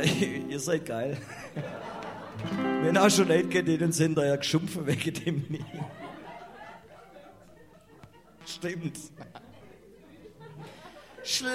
Ihr seid geil. Wenn auch schon Leute geht, denen sind da ja geschumpfen wegen dem nie. Stimmt.